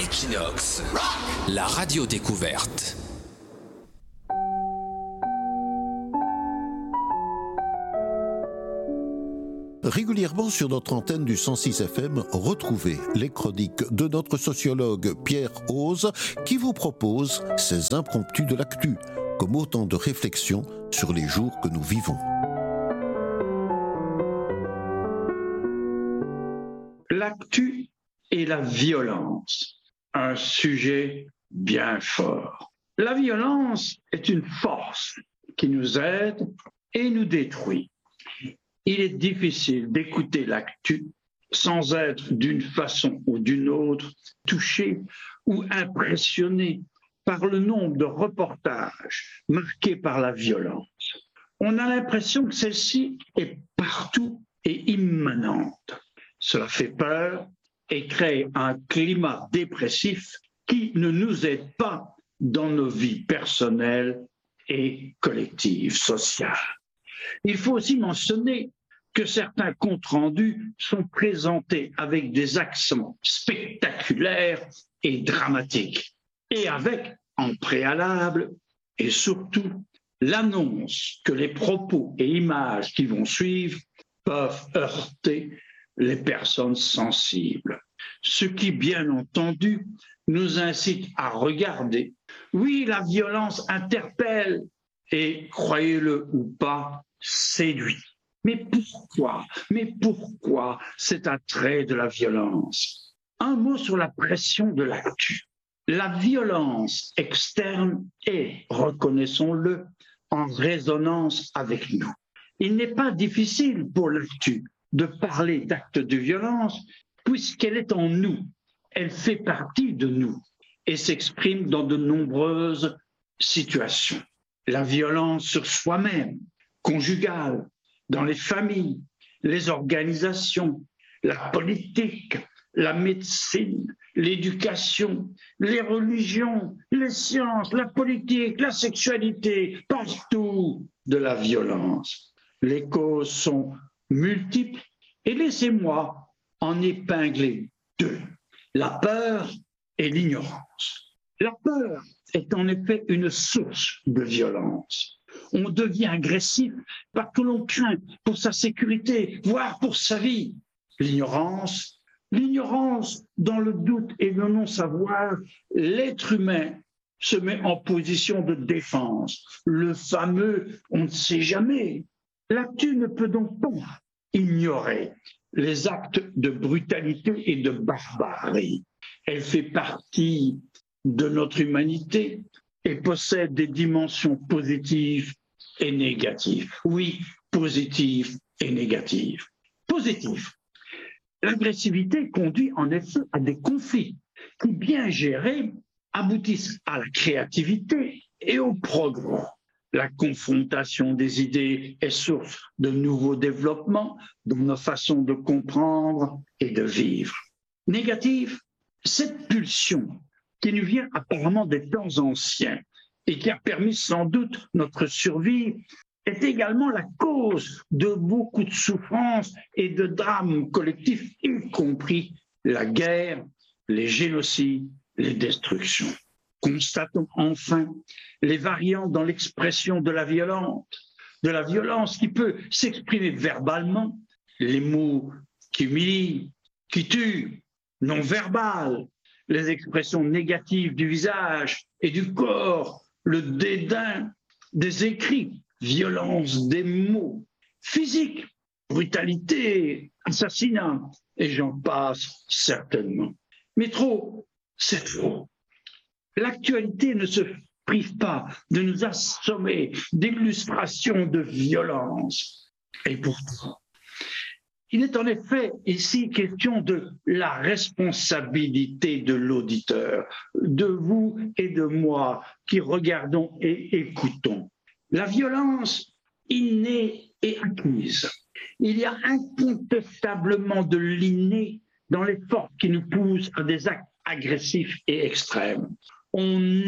Equinox, la radio découverte. Régulièrement sur notre antenne du 106 FM, retrouvez les chroniques de notre sociologue Pierre Ose qui vous propose ses impromptus de l'actu, comme autant de réflexions sur les jours que nous vivons. L'actu et la violence, un sujet bien fort. La violence est une force qui nous aide et nous détruit. Il est difficile d'écouter l'actu sans être d'une façon ou d'une autre touché ou impressionné par le nombre de reportages marqués par la violence. On a l'impression que celle-ci est partout et immanente. Cela fait peur et crée un climat dépressif qui ne nous aide pas dans nos vies personnelles et collectives, sociales. Il faut aussi mentionner que certains comptes rendus sont présentés avec des accents spectaculaires et dramatiques, et avec, en préalable, et surtout, l'annonce que les propos et images qui vont suivre peuvent heurter les personnes sensibles. Ce qui, bien entendu, nous incite à regarder. Oui, la violence interpelle et, croyez-le ou pas, séduit. Mais pourquoi cet attrait de la violence? Un mot sur la pression de l'actu. La violence externe est, reconnaissons-le, en résonance avec nous. Il n'est pas difficile pour l'actu de parler d'actes de violence puisqu'elle est en nous. Elle fait partie de nous et s'exprime dans de nombreuses situations. La violence sur soi-même, conjugale, dans les familles, les organisations, la politique, la médecine, l'éducation, les religions, les sciences, la politique, la sexualité, partout de la violence. Les causes sont multiples et laissez-moi en épingler deux, la peur et l'ignorance. La peur est en effet une source de violence. On devient agressif parce que l'on craint pour sa sécurité, voire pour sa vie. L'ignorance dans le doute et le non-savoir, l'être humain se met en position de défense. Le fameux « on ne sait jamais ». L'actu ne peut donc pas ignorer les actes de brutalité et de barbarie. Elle fait partie de notre humanité et possède des dimensions positives et négatives. Oui, positives et négatives. Positives. L'agressivité conduit en effet à des conflits qui, bien gérés, aboutissent à la créativité et au progrès. La confrontation des idées est source de nouveaux développements dans nos façons de comprendre et de vivre. Négative, cette pulsion qui nous vient apparemment des temps anciens et qui a permis sans doute notre survie, est également la cause de beaucoup de souffrances et de drames collectifs, y compris la guerre, les génocides, les destructions. Constatons enfin les variantes dans l'expression de la violence qui peut s'exprimer verbalement, les mots qui humilient, qui tuent, non verbales, les expressions négatives du visage et du corps, le dédain des écrits, violence des mots, physique, brutalité, assassinat, et j'en passe certainement. Mais trop, c'est trop. L'actualité ne se prive pas de nous assommer d'illustrations de violence. Et pourtant, il est en effet ici question de la responsabilité de l'auditeur, de vous et de moi qui regardons et écoutons. La violence innée et acquise. Il y a incontestablement de l'inné dans les forces qui nous poussent à des actes agressifs et extrêmes. On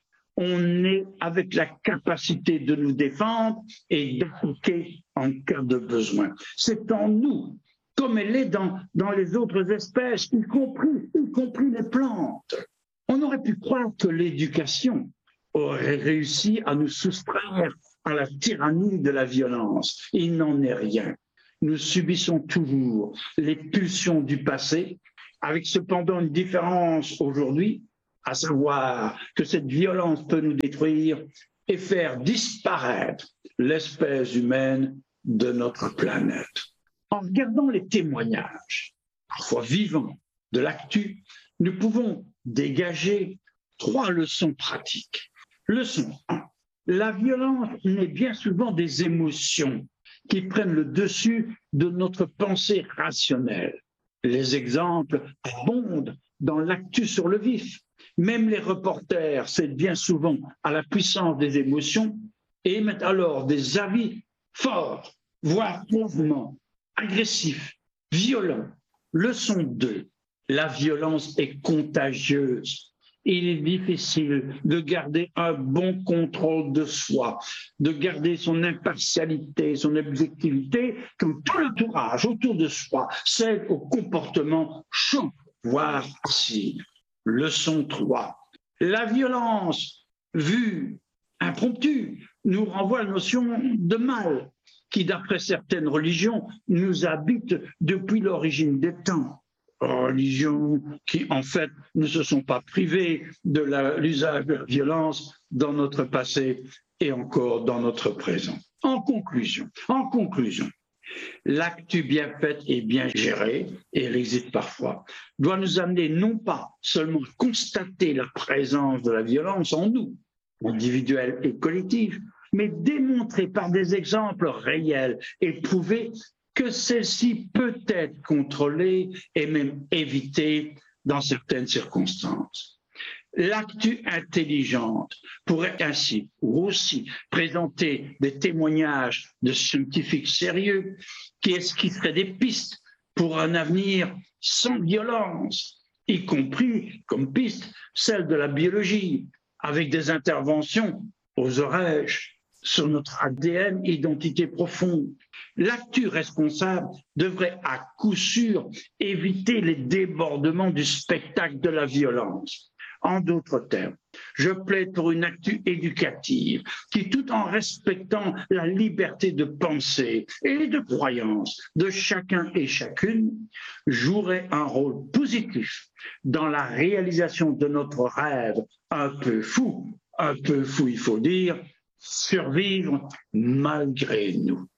est avec la capacité de nous défendre et d'appliquer en cas de besoin. C'est en nous comme elle est dans les autres espèces, y compris les plantes. On aurait pu croire que l'éducation aurait réussi à nous soustraire à la tyrannie de la violence. Il n'en est rien. Nous subissons toujours les pulsions du passé, avec cependant une différence aujourd'hui, à savoir que cette violence peut nous détruire et faire disparaître l'espèce humaine de notre planète. En regardant les témoignages, parfois vivants, de l'actu, nous pouvons dégager 3 leçons pratiques. Leçon 1. La violence naît bien souvent des émotions qui prennent le dessus de notre pensée rationnelle. Les exemples abondent dans l'actu sur le vif. Même les reporters cèdent bien souvent à la puissance des émotions et émettent alors des avis forts, voire mouvements, agressifs, violents. Leçon 2. La violence est contagieuse. Il est difficile de garder un bon contrôle de soi, de garder son impartialité, son objectivité, quand tout l'entourage autour de soi cède au comportement chaud, voire passif. Leçon 3. La violence, vue impromptue, nous renvoie à la notion de mal, qui, d'après certaines religions, nous habite depuis l'origine des temps. Religions qui, en fait, ne se sont pas privées de l'usage de la violence dans notre passé et encore dans notre présent. En conclusion, l'actu bien faite et bien gérée, et elle existe parfois, doit nous amener non pas seulement à constater la présence de la violence en nous, individuelle et collective, mais démontrer par des exemples réels et prouver que celle-ci peut être contrôlée et même évitée dans certaines circonstances. L'actu intelligente pourrait ainsi ou aussi présenter des témoignages de scientifiques sérieux qui esquisseraient des pistes pour un avenir sans violence, y compris comme piste celle de la biologie, avec des interventions, oserais-je, sur notre ADN, identité profonde. L'actu responsable devrait à coup sûr éviter les débordements du spectacle de la violence. En d'autres termes, je plaide pour une actu éducative qui, tout en respectant la liberté de pensée et de croyance de chacun et chacune, jouerait un rôle positif dans la réalisation de notre rêve un peu fou, il faut dire, survivre malgré nous.